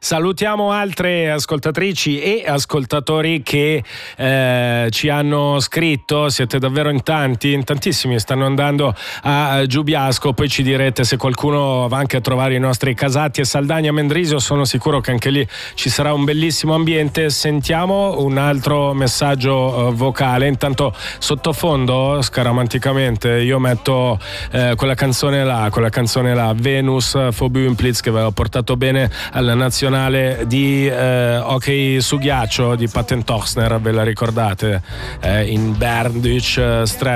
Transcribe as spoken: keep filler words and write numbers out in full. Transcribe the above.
Salutiamo altre ascoltatrici e ascoltatori che eh, ci hanno scritto. Siete davvero in tanti, in tantissimi stanno andando a Giubiasco. Poi ci direte se qualcuno va anche a trovare i nostri casati a Saldagna Mendrisio. Sono sicuro che anche lì ci sarà un bellissimo ambiente. Sentiamo un altro messaggio eh, vocale. Intanto sottofondo, scaramanticamente, io metto eh, quella canzone là, quella canzone là, Venus Phobie-Implitz, che aveva portato bene alla nazionale di eh, hockey su ghiaccio di Patent Ochsner, ve la ricordate? Eh, in Berndeutsch Strat